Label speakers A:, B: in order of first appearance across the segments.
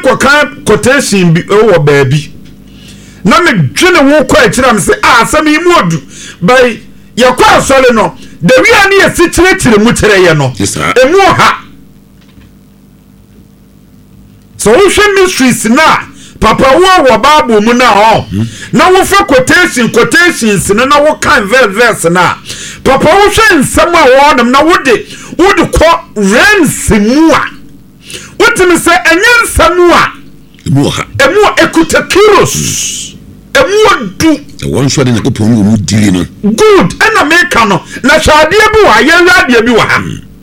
A: koka quotation bi wo baabi na me dwene wo kwa akira me se asem yi modu by yakwa sole no the we are near sichire mu kire ye no emu ha so wo hwe mysteries na papa wo Bible mu na ho na wo fa quotations na wo kan verse na papa wo hwe nsem a wo nam na wo de ko rents mu a wotimi se enye nsem a emu ekuta kilos emu du
B: one shot in the kupon mu dili no
A: good ena meka no na hwade bi wa ye hwade bi wa ha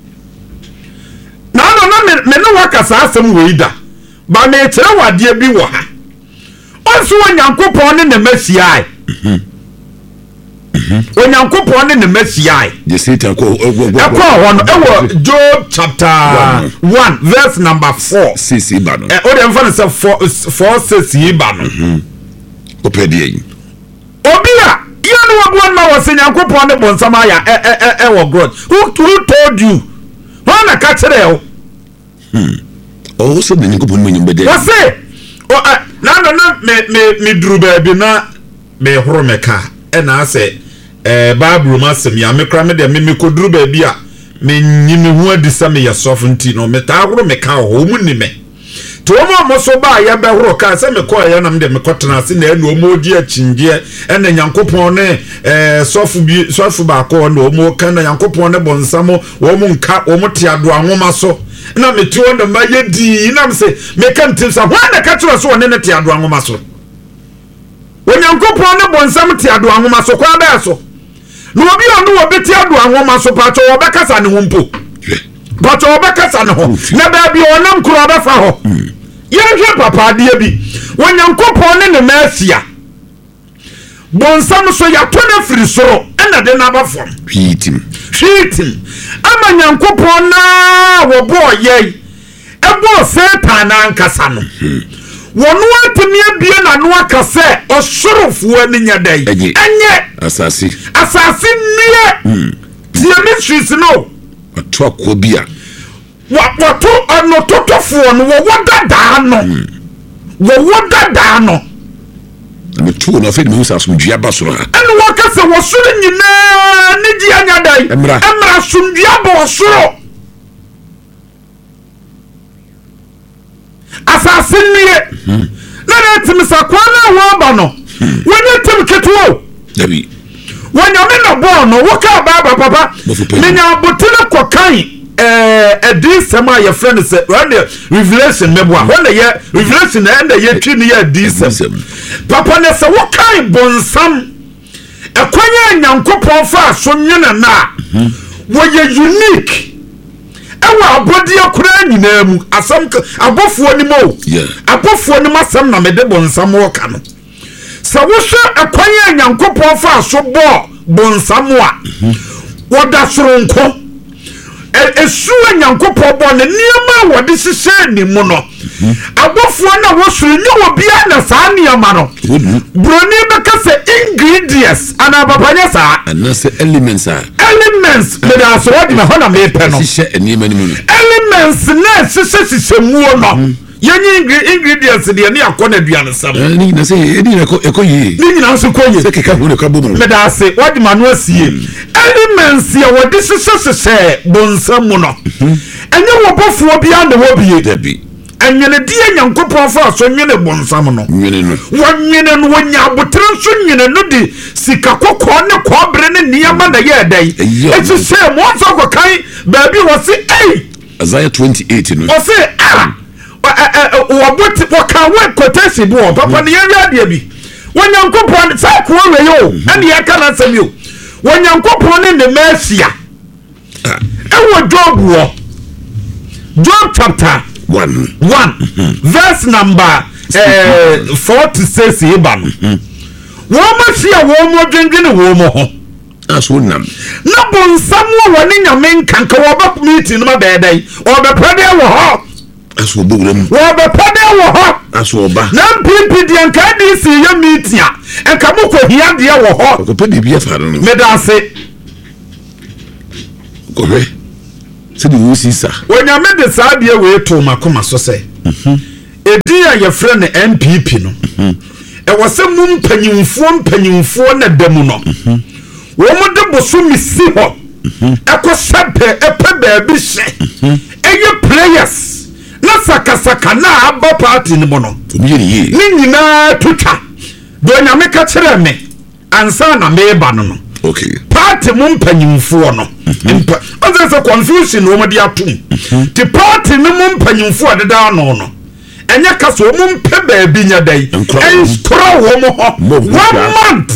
A: na me no wakasa asem we ida ba me kire wade bi wa ha onso onyankopon ne masiai onyankopon ne masiai
B: the satan ko
A: Job chapter 1 verse number 4
B: sisi ba no
A: o dem fa say 4 sisi ba no
B: opedie
A: obia yanu wabon ma wose nyankopon ne bonsama ya wo god who told you wana ka kire o
B: o so ne nyankopon mu nyimbe
A: wose na me duru ba bi na me horo meka na ase Bible masem ya mekra me de me koduru ba bi a me nyimi hu adisa me yesofnti no meta horo meka ho mu ni me to mo so ba ya be horo ka se me ko ya na me de me kotena ase na enu omo di achinje ena nyankopon ne sofu ba ko na omo kan na nyankopon ne bonsamo wo mu nka wo mu te ado ahoma so na me ti won ma ye di na me se me kan tim sa hwan na ka tro so ne te ado ahoma so onyankopon ne bonsam te ado ahoma so kwa ba so no obi onu wo beti ado ahoma so pa to wo be kasa ne humpo pa to wo be kasa ne ho na ba bi onam kuro ba fa ho ye hwe papa de bi onyankopon ne masia bonsam so ya to na firi soro ena de na ba fom
B: hitim
A: ama nyankopon na wo boye ebo satan na nkasa no wonu atemi abie na no akase osorofo ani nyadai enye
B: asasi
A: nie tie mysteries no
B: ato akobia
A: wato ono totofo no wo wodada no
B: me tu no fe me husa sumdua ba soro ha
A: eno wakase wo soro nyina ni di anyadai emra sumdua ba soro asasi nie na tim sakwana wa ba no woni tim ketuo
B: dabi
A: wonyame na bo no woka baba papa menya botele kokan edisem a ye friend say revelation mebo a wona ye revelation and ye twini ye edisem papa ne se wokan bonsam ekwanya nyankopon fa so nwena na wo ye unique ewa abodi akura nyina mu asam abofuo ni mo abofuo ni masam na mede bonsam wo ka no sa wo hwe ekwanya nyankopon fa so bo bonsam a woda soronko esuwa nyankopon bo ne niema wode hyehyɛ ni mu no abofuo na wo suru ni obia na saa niema no broni beka se ingredients ana babanya saa
B: ana se elements
A: me da so wadi me hona me pe no
B: hyehyɛ niema ni mu no
A: elements na hyehyɛ muo no yenyi ingredients de ne akona aduane sam
B: ni na se edi na ekoyi
A: ni nyina so koyi
B: se keka ho ne ka bomu
A: me da se wadi manu asie elements ya wadi hyehyɛ bonsam mu no enye wo bofuo bia na wo bie
B: dabi
A: anyene die nyankopon fa so nyene bonsam no wonyene no wonya abotre so nyene no de sika kokko ne kobre ne niama na ye dai eti se mo so kokan baabi wo se
B: Isaiah 28 no
A: wo se waboti wokan we quotation bi wo papa ne ye ade bi wonyankopon sa ko we yo ane ye kana sam yo wonyankopon ne masia ewo Job chapter 1 verse number 46 iban wo ma sia wo mo dwendwene wo mo ho
B: aso nam
A: na bonsam wo ne nyame nkanka wo ba meeting no ma beedai o be pade wo ho
B: aso bogulam
A: wo be pade wo ho
B: aso ba
A: na pipi di anka di si ya meeting a enka mo ko hia de wo ho
B: ko pe bibia fa no
A: me da se
B: ko he se di wo sisa
A: wonyame de saa de we to makoma so se Edia ye friend MPP no. E wase mu mpanyimfo na damu no. Wo mo de bosumi si ho. Eko sepe epe baabi hye. Eye players. Na sakasaka na aba party ni bono. Ni nyina tutwa. Do nyame ka kire me. Ansa na meba no.
B: Okay.
A: Party mu mpanyimfo no. Onse se confusion wo mo de atum. Ti party ni mu mpanyimfo de da no. Enya kaso mu mpe baabi nya dai. Enstro wo mo ho. 1 month.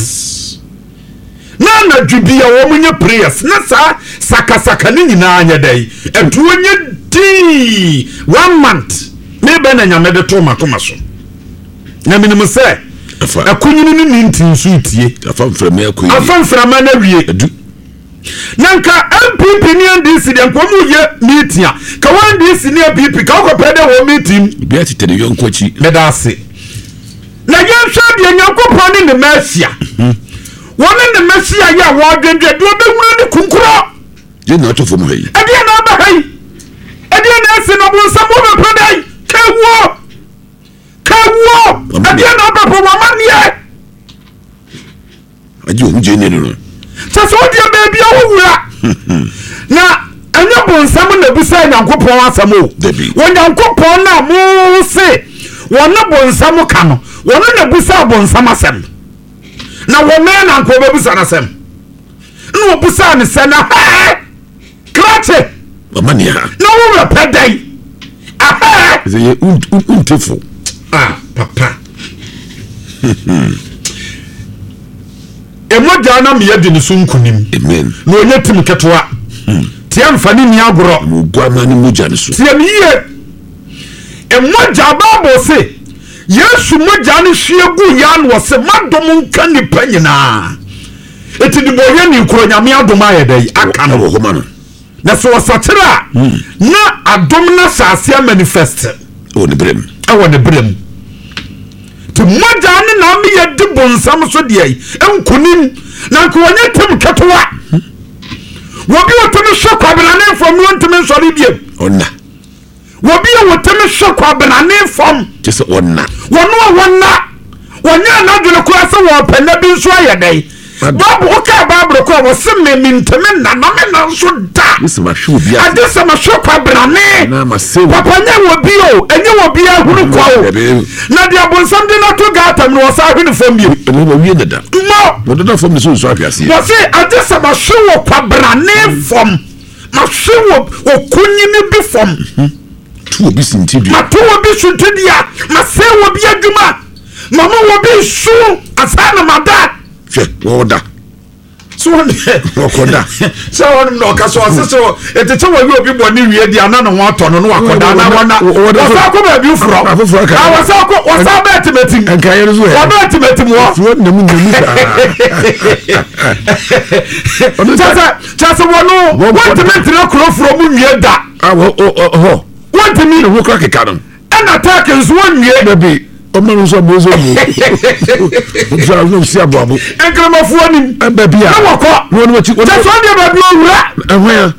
A: Na dwubia wo munye prayers na sakasaka ni nyina anya dai. Etuo nye di 1 month. Me be na nyame de to makoma so. Na minimu se akunyini ni ntinsu tie. Afamframa na wie. Nanka MPP ni ndisi de nkomu ye meeting ka wan ndisi ni MPP ka ko pede wo meeting
B: bia tete de yonkochi
A: medase na yenhwa de nyankopon ni mesia wona ne mesia ya wo dwendwe do be wura ni kunkuro
B: ye na to fo mai
A: ade na ba hai ade na se no bo samu be pede kawo ade na ba po mamanie
B: ajo nje ni no
A: so dia baby awura na anya bonsam na busa nyankopon asam o won nyankopon na mu se won bonsam ka no won na busa bonsam asam na won na nko be busa na asam no busa ne se na krache
B: mamania
A: na wo pedai
B: ze untifo
A: papa emoja na me yedi ne sunkunim
B: amen
A: no onye tim ketwa tia mfani ni agoro
B: gwa mani moja ne so
A: tia miye emoja babo se yesu moja ne hwiegu ya no se madom nka ni panyina eti di boye ni nkro nyame adom ayedai aka no
B: ho ma no
A: na so wasatira na adom na sase manifest
B: o ne brem
A: ti moja ne na me yedi bonsam so de ai enkunim na ko onye tem ketwa wobi oteme shokwa benane from wonteme sori biem
B: onna
A: wobi oteme shokwa benane from
B: just onna
A: wonna wonya na dwele ko ase wo pele bi nso ayedai babu oka babu ko wo semme minteme na no me na nso da
B: isma shu bia
A: adesa ma shokwa benane
B: na masew
A: papa nya wobi o enye wobi ahuru kwa o na dia bonsam de na to gata no sa ahunu fam biem
B: no wo wie da
A: no
B: wo da fam so so afiase
A: wo se adesa ma showo kwa benane from ma showo okunyini bi from
B: tu obi sintidia
A: ma tu obi sintidia ma se obi adwuma mama obi su asana mada
B: woda
A: so
B: okoda
A: so won no ka so aseso etete wa obi boni wie dia na no wato no akoda na wana wasa ko ba bi ufuro wasa ba etimetim
B: enkaye zo
A: ya ba etimetim wo
B: na mu
A: chasa wono wontimetira kro furo mu wie da
B: ho
A: wontimi
B: no kra keka no
A: and attack nso won wie
B: baby omanu so bozo mu so no si aboabo
A: enkramafuo nim
B: baby a
A: na woko
B: won wachi
A: chasa won de baby owura
B: ehwe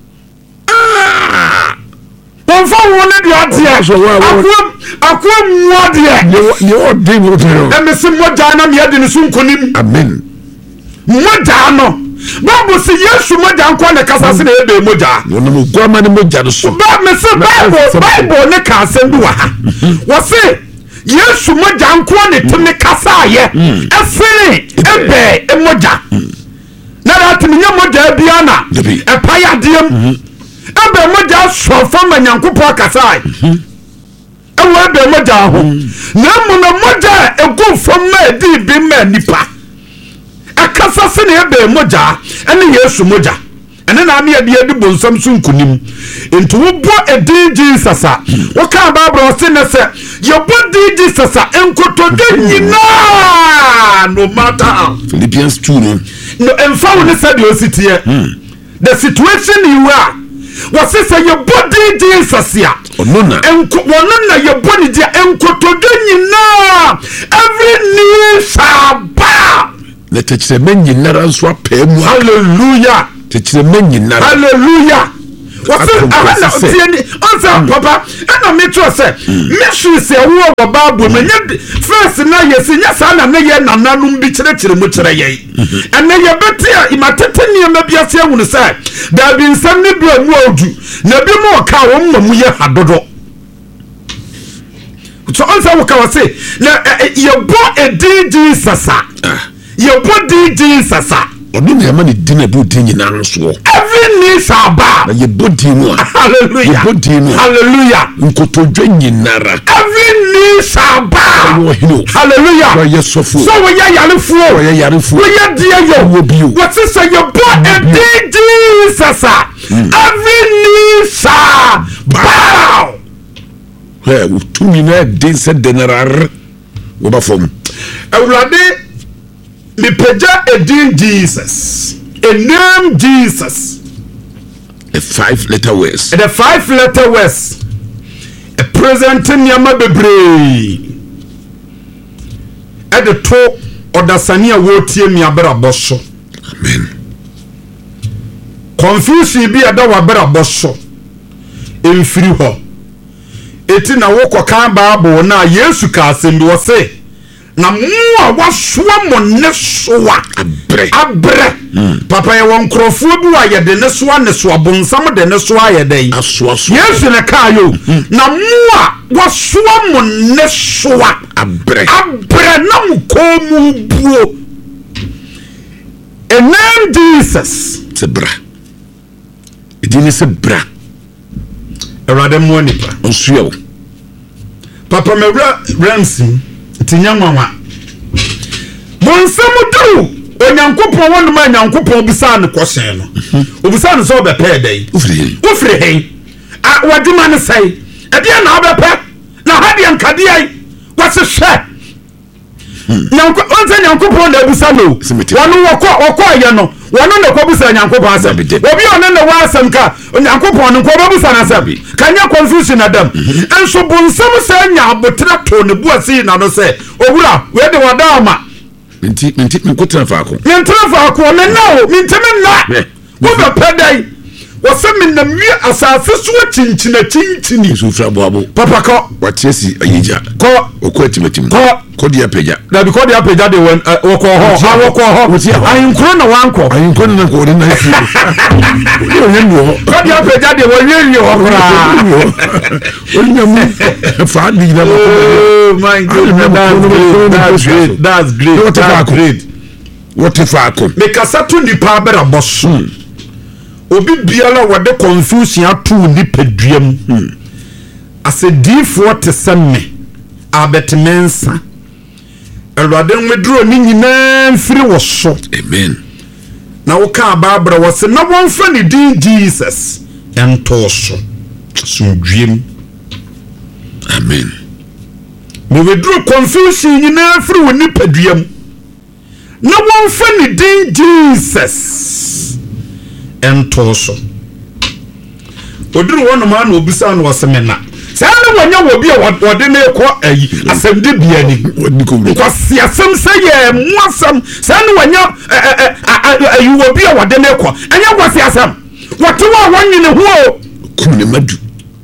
A: Bonfa wona de atie akwa muade
B: ni o de mo tero
A: e me se moja na me de ne sunkonim
B: amen
A: moja no babu se yesu moja nko ne kasa se na ebe moja
B: wona mo gwa ma ne moja do so
A: ba me se bible ne ka se ndu wa ha wo se yesu moja nko ne teme kasa ye efere ebe moja na ratimi nya moja biana e paya dem ebe moja so fama nyankopo akasai ewo ebe moja ho na mu na moja egu fama di bi ma nipa akasa se na ebe moja ene yesu moja ene na me ade di bonsam sunkunim enti wo bo edin Jesus a wo ka babro se ne se ye bo di Jesus a enkotodo nyina no matter
B: Philippians 2
A: no emfa wo ne se de ositie the situation you are was say your body Jesus ya
B: onona
A: wonona your body dia enkotodo nyina every knee shall bow
B: le techre men nyina ranso apemu
A: hallelujah
B: techre men nyina
A: hallelujah what's papa and I met you say mission say wo babu me first na yesinya sa na ye nananum bi kire mu ye and na ye betia imatete ne ma bia se ehunu say da bi nsam ne bi anu odu na bi mo ka wo mamu ye hadodo so answer wo ka wo say na ye bo ediji sasa ye bo diji sasa
B: Odu ne amani dina do din nyina so.
A: Every knee shall bow.
B: Ye body mu.
A: Hallelujah.
B: Ye body mu.
A: Hallelujah.
B: Nkotodwe nyinara.
A: Every knee shall bow. Hallelujah.
B: Wa yesofu.
A: So we ya yarefu.
B: Wa ya yarefu.
A: We ya dia yo. What is say your boy and Jesus. Every knee shall bow.
B: Hey, tu mina din se denarar. Wo ba fom.
A: Ewurade me peja edin Jesus. A name Jesus.
B: A 5-letter words.
A: And a 5-letter words. A present in Yama Bebre. At the top of the Sania Wotie Miabera Bosho.
B: Amen.
A: Confusion be a Dawabera Bosho. In free ho. Etina woko kan Bible na Yesu ka asembi wo se. Na muwa waswa mo nesoa abre papa ye won krofo bi wa ye de nesoa bonsam de nesoa ye de Yesu ne ka yo na muwa waswa mo nesoa abre na mu komu buo and name Jesus
B: sebra edini sebra
A: erade mo nipa
B: onsuo
A: papa me ransom tinyamwa bonsam duru onyankopon wonum anyankopon bisa ne kwoshen no obisa ne so be pay dai ufri hen a wadima ne sai e dia na obepe na hade ankade ai wase hwe nyankopon na bisa no wonu wokọ ye no wonu ne ko bisa nyankopon asem obi one ne wa asem ka nyankopon ne ko bisa na asem kanya confusion adam enso bonsam sa nya abotra to ne buasi na no se owura we de wadama
B: minti nkotra faako
A: ne nawo minteme na wo be pedai wasem na mi asase so chinchini
B: so fra boabo
A: papa ko
B: watiesi ayija
A: ko
B: okwatimatim ko dia peja
A: na bi ko dia peja de won woko ho ayinkro na wanko
B: ayinkro na ko de na ifu yo nyendo
A: ko dia peja de won yiri ho kra
B: onyamu fa di na
A: oh my god that's great
B: what if I come
A: me kasatu ni pa bera boso obi biala wade confusion atu ni peduam ase D4 te semme abetmensa elwade nwedro ni nyina mfiri wo so
B: amen
A: na wo ka babra wo se na won fa ni din Jesus ento so sundwem
B: amen
A: me wedro confusion nyina mfiri wo ni peduam na won fa ni din Jesus ento so oduru wono ma na obisa no wasemena sa na wanya wo bi wode ne ko ayi asemde bia ni ko siasem seye muasam sa na wanya ayi wo bi wode ne ko anya ko siasem wote wa wanyi ne ho
B: kumne madu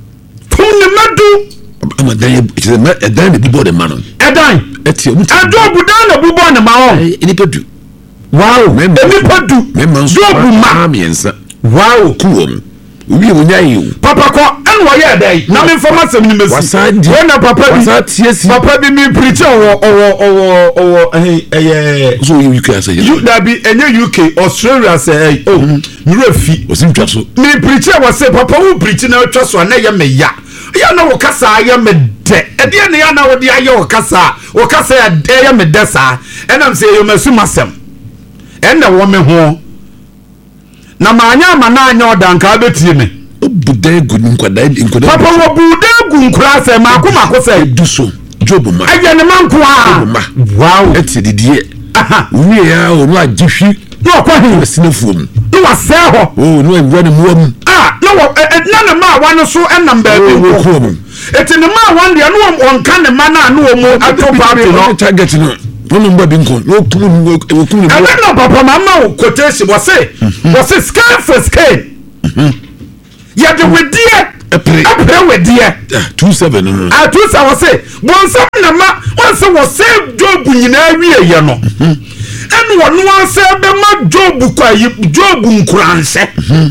B: amadan edan bi bo de manon
A: edan
B: eti omuti
A: adobu dan na bubo ne ma on
B: eni pedu
A: wow eni pedu
B: dobu ma miensa
A: wow
B: kuom obi munyayi
A: papa ko en wo ye dai na me information ni mesi wona papa bi mi preach owo
B: so UK say
A: you da bi enye UK Australia say oh mi refi
B: osimtwa so
A: mi preach wa say papa wo preach na twa so na ye me ya na wo kasa ya me de e de na ya na wo de aye wo kasa ya de ya me de sa enam say yo masu masem en na wo me ho na manya mana anya odanka betie me
B: obudan gu nkwada
A: papa wo budan gu nkura se mako se
B: duso jobu ma
A: aye ne manko a wow
B: eti didie wi ya onu agihwi
A: no kwa hin
B: sinafuom
A: no wase ho
B: oh no enwa ne muam
A: na ma wan so enam ba bi
B: ko
A: eti ne ma wan de no onka ne ma na no mu atopa bi no
B: target no no mba bi nko no kum
A: no papa mama quotation was say scale for scale ya de wedie apre wedie
B: 27 no
A: atusa wo se bonsam na ma wonse wo se Job nyina wie ye no enu wono ase be ma Job kwa Job nkuranse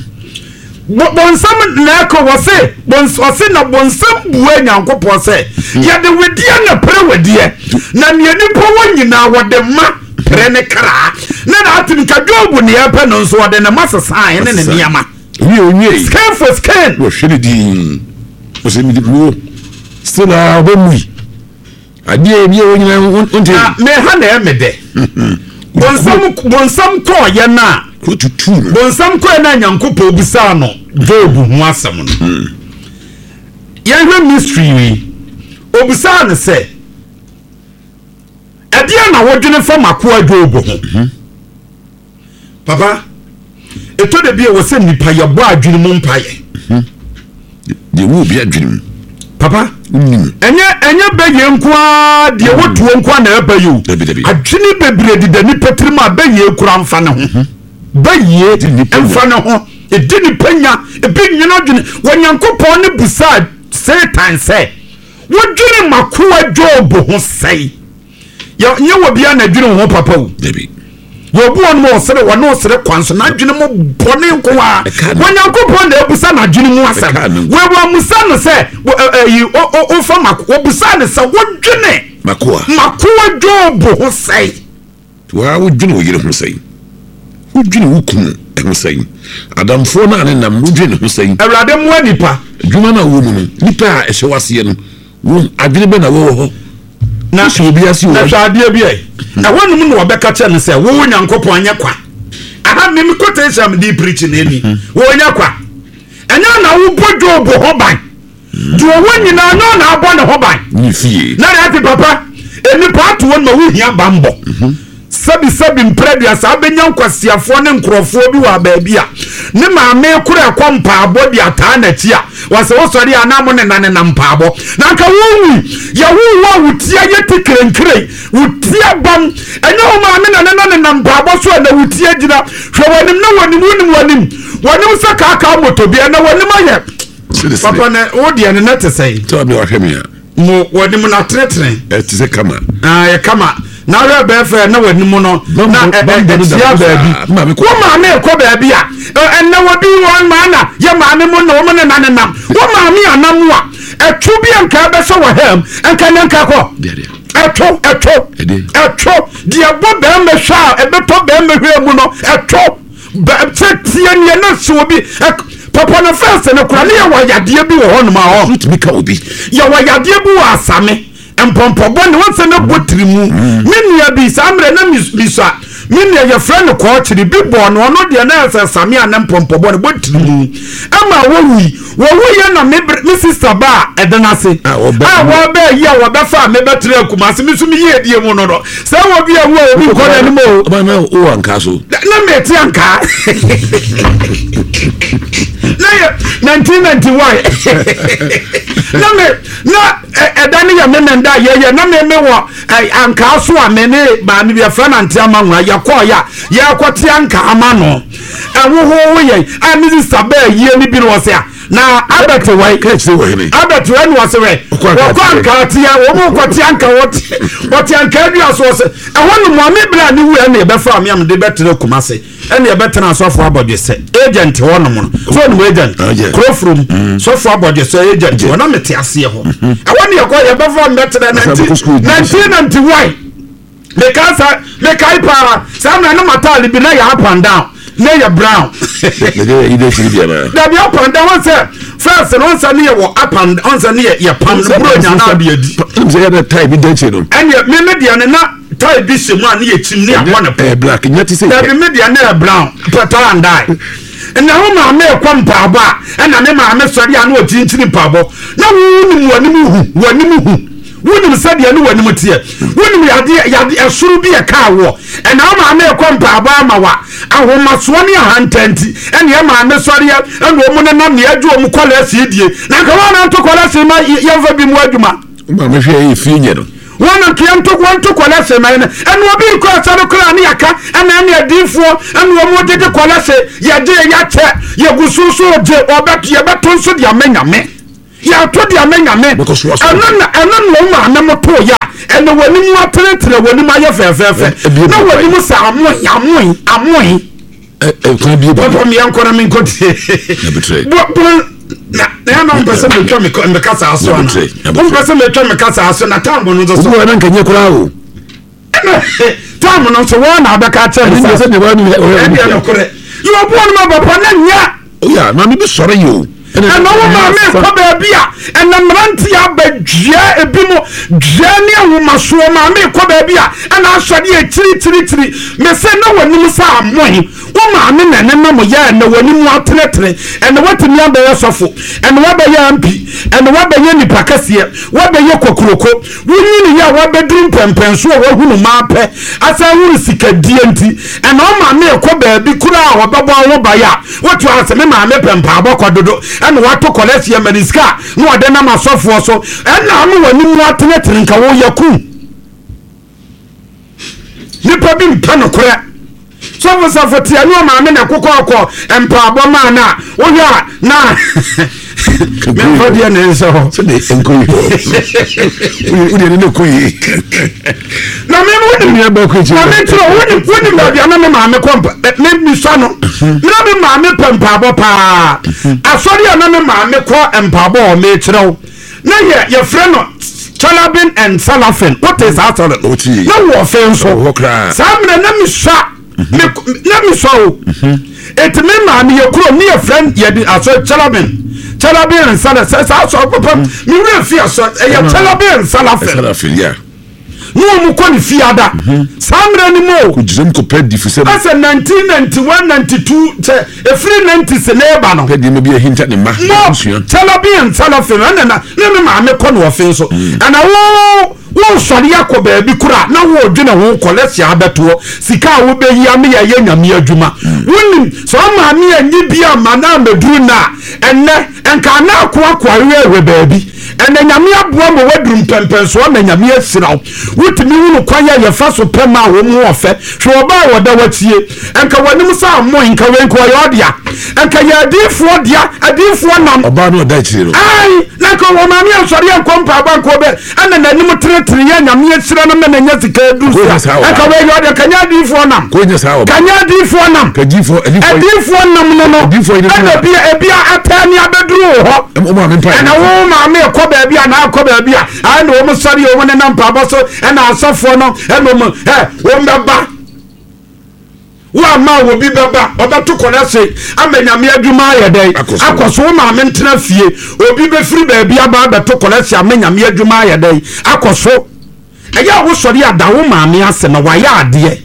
A: bonsam na ko wo se bonse na bonsam buwe nyankopɔ se ya de wedie na pre wedie na nipa wo nyina wo de ma pre ne kra na atim ka Job ne ya pe no so wo de na masesan ne ne niama
B: we
A: scan for scan
B: wo hwede din wo se mi di bro still abomui adie bi wo nyina unte
A: me ha na emede bonsam ko ye na
B: tutu
A: bonsam ko na nyankopɔ obisa no Job ho asem no ye hwe mystery obisa no se adie na wodwene fa makoa Job ho papa eto de bia wo se nipa ye bo adwene mu mpaye
B: de wo bi adwene
A: papa enye beye nkoa de wotuo nkoa na abayu adwene bebre de dani patrima beye kura mfa ne ho beye mfa ne ho edini panya ebinyina adwene wanyankopɔ ne busa Satan say wodwene makoa Job ho sei ya nye wo bia na adwene ho papa wo
B: debi
A: wo bu on mo sere wono sere kwanso na adwene mo bone nkoa wanyankopɔ na ebusa na adwene mu asem we wa musa no se o fa makoa busa ne se wodwene
B: makoa
A: Job ho sei
B: wa wodwene wo yire ho sei wodwene wo kum ho sei adamfo na ne nam wodwene ho sei
A: awrade mo anipa
B: adwuma na wo mu no nipa a ehwe wase no wo adwene be na wo ho na so bi asi wo
A: na hwade bi ai ehonum no obeka che ne se wo nyankopɔ anya kwa aha me quotation di preach na ni wo anya kwa anya na wo Job ho ban do wo nyina na abɔ ne ho ban
B: ni fie
A: na ya papa enipa to won ma wo hia bambo sabi mpredua sa benya nkwasiafo ne nkrofo bi wa baabi a ne maame kura kwampa abodi ata na chi a wase wo sori anamo ne nane na mpaabo na nka wo ya wo wutia yetikrenkre wutia bam enye wo maame na nane na mpaabo so na wutia gina hwe wonim na wonim saka motobia na wonim aye papa na wo de ne nete sei
B: to me wahwemia
A: mo wonim na tretre
B: tise kama
A: ya kama na re be fe na wanim no na etia baabi ko maame ko baabi a enna wo bi won maana ye maame mo no mo ne nanenam wo maame anam a etu bi anka be so wa hem anka nanka ko eto dia bo be me sha e be to be me hwe mu no eto tie ne na so bi papa no first ne kura ne ya wa yade bi wo hono ma ho
B: root bi ka obi
A: ya wa yade bi wo asame empompo bone wonse na botiri mu menua bi samre na misa menua ya friend ko chiri bi bo no no de na same an empompo bone botiri mu ama wo ye na me sister ba edenase wo ba ya wo ba fa me betre akumase mi so mi ye die mu no no se wo bi awu obi ko na ni mo
B: ba na o anka so
A: na me ti anka na 1991 na edani ya menenda ye na me wo anka so a me ne ba me bia fra na ntiama nwa ya ko ya kwoti anka ama no wo ye a mi sister ba ye ni bi no se na Albert wai
B: ketse wo hene
A: Albert wai no se we ko anka tia wo mo kwoti anka woti anka bia so se ehonu mo me bra ni wu e na be fa me am de betre kumase e na be tena so fo abode se agent wono mo so no agent crow from so fo abode se agent wona mete ase ho ehonu ye ko ye be fa me betre 1991 me kai para sa na matali bi na ya up and down na ya brown
B: ide chiri bia na
A: da bi up and down say first no say na wo up and on say na ya pam bro nya na bi adi
B: say ya tie bi denche no
A: and me dia na tie bi se mu an ya chim na ya wona
B: black nyati say
A: da bi me dia na brown petal and die na ho ma me kwampa ba na me ma me sori an o chinchini pabo na woni mu wonim sadia no wanim tie wonim yade esuru bi e ka wo na ma me kwampa ba ma wa ahomaso ne ahantanti ene ya ma me sori ene o mu ne nam ne adwo mu kola sie die na ka wa na to kola sie ma yemfa bi mu adwuma
B: ma me hwe e fie nye no
A: wana kianto kwanto kwala se man enu obi ko asaro kra ne yaka ana ne adifo enu omo dede kwala se ya de ya che ye gususu de obeto ye beto nso de amanyame ya to de amanyame ana no ma na moto ya enu wani mu atere wani ma ye fefefe na wani mu sa amoi
B: kan bi ba
A: papa mi ankora mi nkoti na na mpese me twa me kasa aso ana mpese me twa me kasa aso na tambo no so
B: wo na nkanye kura o
A: tambo no so wo na abeka cha ni
B: se ne ba ni
A: no kore yo bo no ma papa na nya
B: o ya na mi be sore yo
A: and no ma me ko ba bia and na mranti abadua ebimo dwane ahoma so ma me ko ba bia and asode e tiri me se na wani sa amoi wo ma me na na mo ya na wani mu atenetere and what me aba yesofo and what ba ya mpi and what ba ya nipa kase what ba ya kokuroko woni ni ya wa bedrum pempenso wo hunu ma pe asa huru sikadie nti and o ma me ko ba bi kura wo babo wo ba ya what you ase me ma me pempa abokododo and what to collect your mediska no ade na masofo so and na no wani mu atenetere nka wo yaku nipa bi mpa no kora so was a for tia no ma me na kokoko empa aboma na wo ya na me fodi na so
B: so de enkoyi udi ne koyi
A: na me woni
B: ni aba ko ji
A: na me tro woni ba bia na me ma me kompa me so no na me ma me pempa abo pa asori na me ma me ko empa abo me kirew na ye friend no Chalabin and Salafin. What is that? No offense. Samre na mi sha. Na mi so. Et me ma mi yekro ni a friend ye di aso Chalabin and Salafin. Sa so papa mi re fi aso e ya Chalabin and Salafin.
B: Yeah.
A: No mu ko ni fiada. Samre ni mo.
B: Ku jizem ko pedi fise.
A: As 1991 92 e free 90 se neba no.
B: Pedi no bi e hinta ni ma.
A: Chalabin Salafin na me ma me ko no offense. And wo sori akoba bi kura na wo dwena wo kolesi abeto sika wo be yi ame ya nyame adwuma wonim so ma me anyi bia ma na meduru na enne enka na akwa we baabi enne nyame aboa mo wadurum pempenso na nyame asiraw wotimi wunu kwanya ye fa so pema wo mu ofe hwe oba woda watie enka wanim sa mo enka we enka yo dia enka ya adifo nam
B: oba no da chiro
A: ai na ko wo ma me asori enkompa banko be enne nanim tire ya nyame asira no na nya sika dusa enka we yo dia kanya adifo nam
B: ko nya sa oba
A: kanya adifo nam
B: adifo
A: nam no ebia atani abeduru ho
B: o ma me mpa
A: na wo ma me ko ba bia na ko ba bia ai no mo sori o wona na mpa boso na asofo no no mo wo mbaba wa ma wo bi baba obato kolese amanyame adwuma ayedai akoso wo ma me ntena fie obi be firi ba bia ba beto kolese amanyame adwuma ayedai akoso eya wo sori ada wo ma me ase na wa ya ade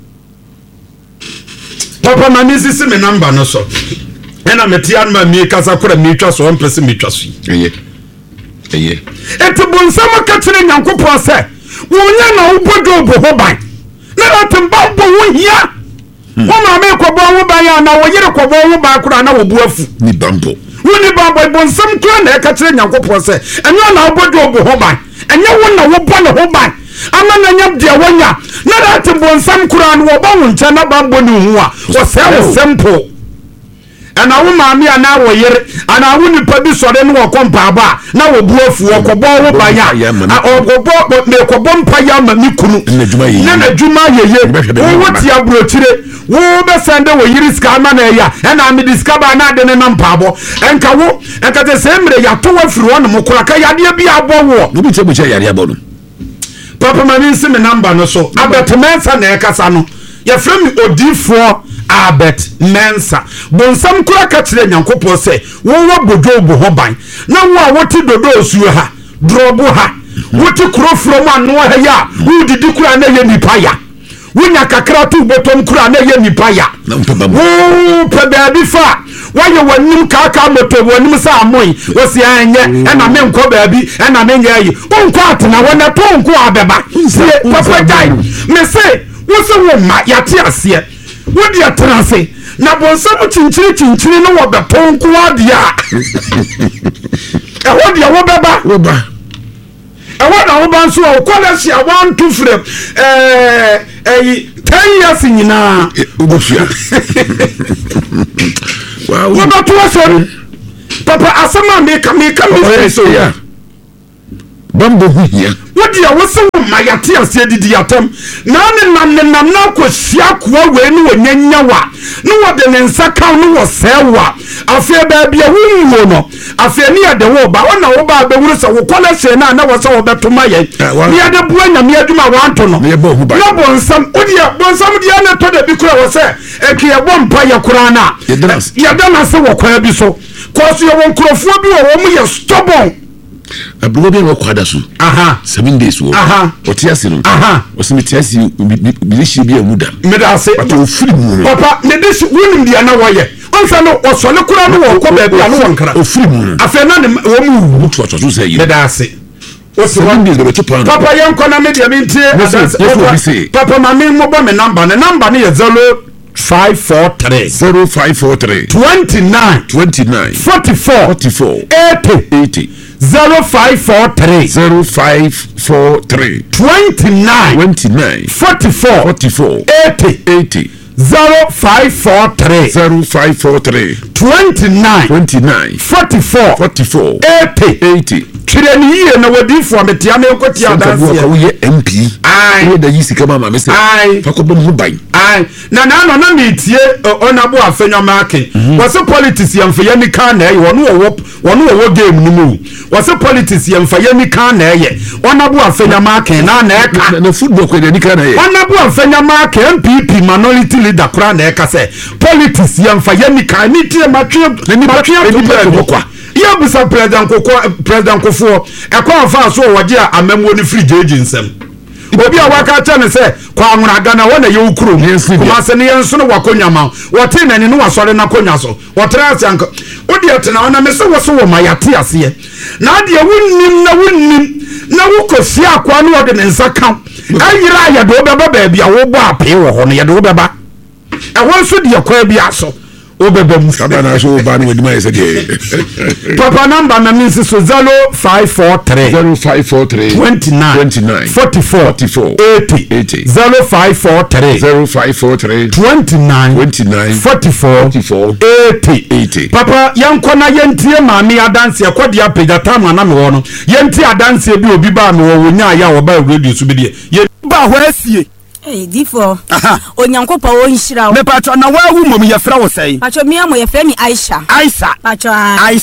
A: papa ma nisisi me number no so ena metian ma mi kasa kora mi twa so mpese mi twa so
B: eye
A: eto bonsama ka kire nyankopɔ sɛ wonya na wobodo ho ban na atemba bo wo hia wo ma me kɔbɔ wo ban ya na wo yere kɔbɔ wo ban kora na wo bu afu
B: ni bambo
A: woni bambo bonsam kora na ka kire nyankopɔ sɛ enyo na wobodo ho ban enyo wo na wo bɔ ne ho ban ama na nya de wonya na atembonsam kora no wo ba wo nkyɛ na bambo ni hu a wo sɛ wo simple ana wo maami ana wo yere ana wo nipa bi sore no wo kompa ba na wo bu afu wo kobo wo banya ogobo me kobo mpa ya ma mi kunu na djuma yeye wo ti aburochire wo be sende wo yiri ska ma na ya na me discover na de ne na mpa bo enka wo enka te se mre ya to wa firi wo no mokora ka yade bi abo wo
B: no bi che yade abo no
A: papa ma nsi me number no so abetemensa na ekasa no ya frame odifo Abet Mensa bonsam kura ka kire nyankopɔ sɛ wo bojo bo ho ban na wo a woti dodo osuo ha drobo ha woti kurofro mu ano ha ya wo didi kura na ye nipa ya wonya kakra tu botom kura na ye nipa ya wo pebaabi fa waye wanim kaka moto wanim sa amoi wo se anye na me nkɔ baabi na me nya yi wonkɔ atena wona to nkɔ abeba se papa dai me se wo se wo ma yate ase wodi atrase na bonsam chinchiri no wo betonko adia e wodi wo beba want to open so quality. I want to frame 10 years in now. Wow, what about you? Papa, Asama make me so yeah.
B: Bambo here.
A: What do you want some my tia said the atom? None now could siak when Nyawa. No what the Nensaka no was sewa. I fear baby a woman. I fear near the wall, but one over the woods of Colossia and I was all that to my near the Buena near to my want to know. No, some the other told the because was there. A clear one paya Kurana. You don't answer what quite be so. Cause you won't crophobia or me a stubborn.
B: A bloody no quadasu. 7 days. Otiasino. Was Mitiasi, Bilishibia Muda. Medase, but to free moon.
A: Papa, this woman the other way. Ansano, or Solokurano or Kobe, or free moon. A Fernand woman, what was to say, Medase. What's the one is to Papa Young Conamity, I mean, Papa, my name, mobile number, the number near 0543 29 44 80 0543 29 44 80 0543 29 44 80 Chireni ye na wadi fo ametiame okotia dance ye
B: wo MP ai da yisi kama ma mese fakobo mu ban
A: ai na metie onabo afenyo market was politics yemfa yemi kan na ye wono wo game ni mu was politics yemfa yemi kan na ye onabo afenyo market na eka
B: na football ko ni kan na ye
A: onabo afenyo market MPP minority leader kura na eka se politics yemfa yemi kan ni tie matwe to kwa ya bisa president Kofo ekwa fa so wode a amamwo ni free jeje nsem obi a waka cha ne se kwa anwura gana wona ye ukuro kuma se ne yenso no wakonyama wote nani no wasore na konya so wotre asianka odi atena ona me se wo so wo mayate ase na de wunnim na wukosi akwa no wode ne nsaka ayira ya do beba ba bia wo bo ape wo ho no ye do beba e won so de akwa bia so obebem
B: kabana so bani we dima yese de
A: papa number na means so 0543 29 44 80 0543 29 44 80 papa yankona yentie maami adanse akodi apega tama na me wo no yentie adanse bi obi ba me wo nya ya wo ba radio so bi de ye ba ho asie
C: difo onyankopa wo nhira
A: me patro na wa wu mom ye fra wo sei
C: patro mi amo ye fra mi Aisha patro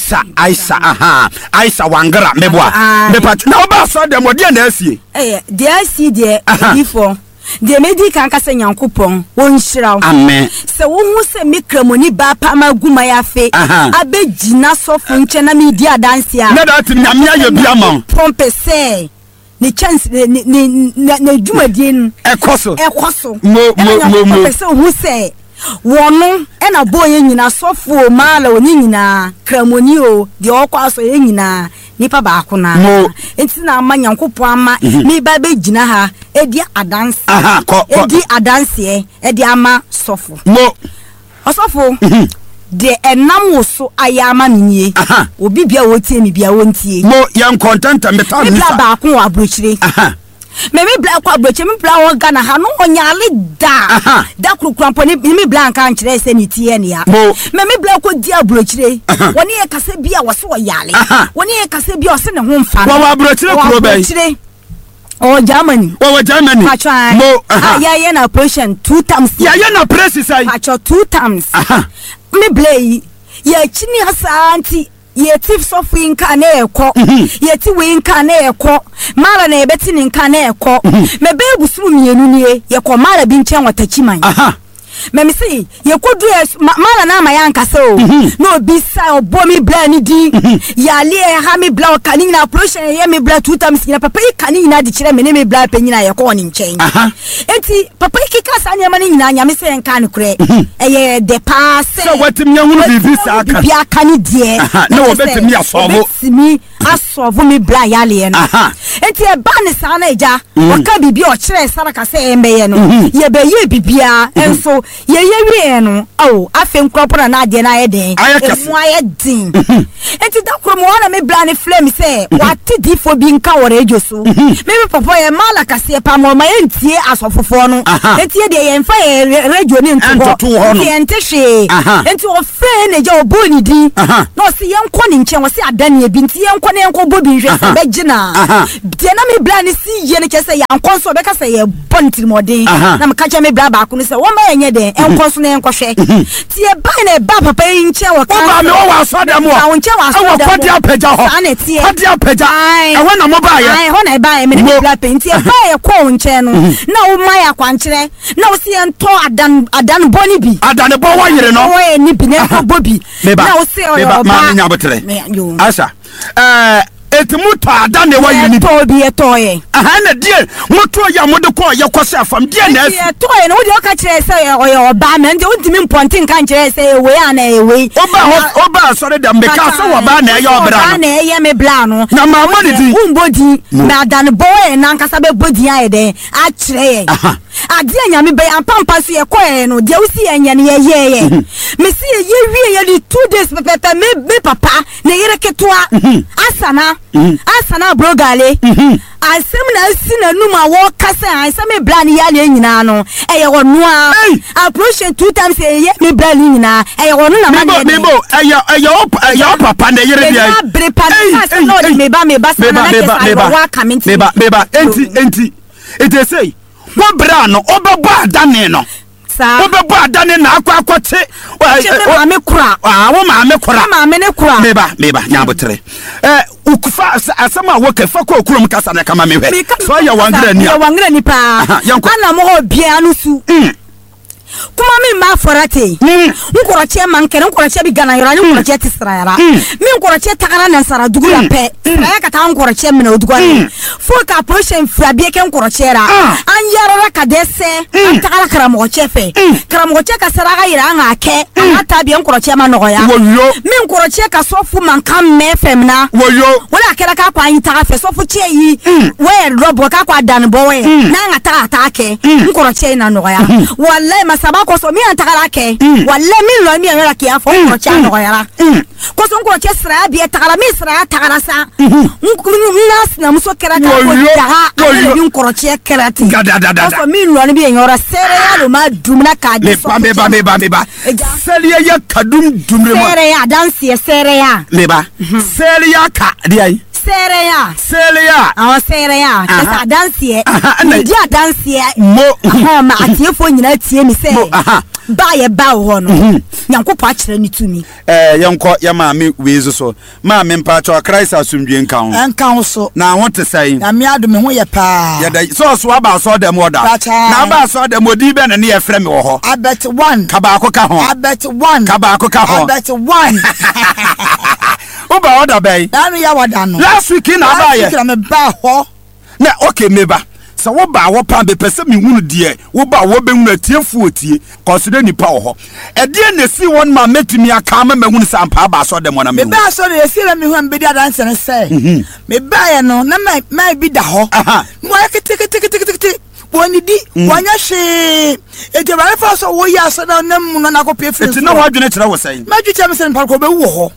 A: Aisha wangara meboa me patro na oba so dem odi na asie
C: de asie de difo de medi kan ka se nyankopon wo nhira
A: amen
C: se wo hu se mikramoni ba pa maguma ya fe abegina sofo nche na mi di adanse a
A: na dat nyame aye bia ma
C: pompe se ni chance ne jumadien
A: ekoso
C: mo pese hu se wono ena boye nyina sofo mala oni nyina kramoni o de okwaso ye nyina nipa ba akona enti na amanyankopo ama mi ba be gina ha edi adanse edi adanse edi ama sofo
A: mo
C: osofo de enam so ayama nie obi bia wotie mi bia wontie
A: mo yan content meta
C: mi ba ko abrochire me bla ko abrochire mi bla wo Ghana ha no onyale da kurukrampo ni mi bla kan kire se ni tie ne ya me bla ko di abrochire woni e kase bia wo so yale woni e kase bia o se ne ho mfa
A: wo abrochire kuro bai
C: Oh Germany.
A: Oh Germany.
C: Mo. Yeah na operation 2 times.
A: Yeah na press sai.
C: Pacho 2 times. Me blay. Yeah chini asanti. Ye tif sofin ka na ekọ. Ye ti we nka na ekọ. Mara na ebeti ni nka na ekọ. Me be busu mienu nie. Ye ko mara bi nchen watachiman. Memi say ye kodu mara na ma yanka so no bi sa obo mi bla ni di ya le ha mi bla ka ni na operation ye mi bla 2 times na papa yi ka ni na di kire me ne mi bla pe nyina ye ko ni nchen enti papa yi kika sa nyama ni nyina nyame se nka ni kure ye de pass
A: so wetim nya hunu bi sa aka
C: bi aka ni die
A: na obetim ya sovo
C: mi asovo mi bla ya le no enti e ba ni sa na eja waka bibi o kire saraka se embe ye no ye be ye bibia enso ye wie no oh afi nkropora na ade na ayeden emu ayedin enti da kro mo na me bla ne flame say wati difo bi nka wore ejoso me papa ye mala kase pa mo ma entie asofofo no enti ye de ye mfa ye radio ni nto ho ye ntehwe enti o fe ne je oboni di no se ye nko ni nche wo se adane e bi nti ye nko ne nko bobi nhwe se begina de na me bla ne si ye ne kese ya nko so be ka se ye bonti modin na me ka che me bla ba ko ne se wo ma enye de enko so ne enko hwe ti ye ba ne ba papa yin nche wo ka
B: ba me wo aso dem wo
C: nche wo aso dem
B: kwadi apagya ho kwadi apagya e ho na mo ba ye
C: ai ho na ba ye me ne bla penti e ba ye ko nche no na wo ma ya kwankire na wo se ento adan boni bi
B: adan bo wo yire no
C: wo ye ni bi ne ko bobi na wo se o yo
B: ba ma nya botre asa etimu to adan ne wa yini
C: to bi e to ye
B: aha na die moto ya mode ko ye kwose afam die na
C: e to ye no wo de o ka kire se o yo ba me nde wo dimi mpontin kan kire se we ana e we
B: oba sore da me ka so wo ba na ye obra no
C: ba na ye me bla no
B: na ma mo di
C: umbodi na adan boy na nkasa be bodi aye de a kire ye ade anyame be ampampa so ye ko ye no de wo si enya ne ye me si ye wie ye di 2 days pepe me papa ne yere ketwa asana brogale asem na sina numa wo kasa asem bla ne ya le nyina no eye wo noa approach 2 times eye me bla ne nyina eye wo no na ma ne
B: mebo eye papa ne yere bia
C: bre pa na no me ba sana na wa comment
B: meba enti it say wo bra no obebo adane no obebo adane na akwakote
C: ma me kura
B: wo ma me kura
C: ma me ne kura
B: meba nyabotre ukufa asama wo kefa ko okurum kasa na kama me hwe so ya wangre ni
C: pa ana mo ho bia no su kuma mi ma forate nkoroche mankere nkoroche bi gana yora nkoroche tisrayara mi nkoroche takana na sara dugura pe raya kata nkoroche mena odugwa foka approach frabie ke nkoroche ra anyara ka dese takara karamo chefe karamo che ka sara ga yira nga ke ata bi nkoroche ma no ya mi nkoroche ka sofu mankam me femna wala kera ka kwa yin fe sofu che yi we robo ka kwa dan boy na nga ta ke nkoroche na no ya wallahi sabako so mi antakala ke walle mi lo mi anara ke afo ko cha no yara ko so ko che sra bi takala mi sra takala sa nas na muso kera ka ko da bi ko che kera ti ko so mi lo bi enyora sere ya lo ma dumna ka de so
B: ba sere ya kadum dumre ma
C: sere ya danse sere ya
B: leba sere ya ka di ai
C: Sereya kasa dansie dia dansie
B: mo
C: ma atiefo nyina tie mi se ba ye ba ho no nyankopɔ akere ni tumi
B: yenko ya ma me wezo so ma me mpa cho Christ asumdwe nkan ho so na ho te sai
D: na me ado me ho ye pa
B: ya da so aba so dem oda na aba so dem odi be na ne ye frɛ me wo ho
D: abet 1
B: ka ba ko ka ho
D: abet 1
B: ka ba ko ka ho
D: abet 1
B: Oba oda bay.
D: Anu ya wada no.
B: Last week na ba ye.
D: Me ba ho.
B: Na okay meba. So wo ba wo pa be pese me hunu die. Wo ba wo be hunu atiefu otie. Consider ni pa ho. E die na si won ma metimi aka ma hunu sampa ba so dem na me.
D: Me ba so na si na me hu be dia dance na say. Me ba ye no na mai bi da ho. Mo ya kiti. Woni di wanya hwe ete ba fa so wo ya so na nam no na ko pe free.
B: Eti na wo adwene kire wo sai.
D: Ma dwuche me se mpa ko be wo ho.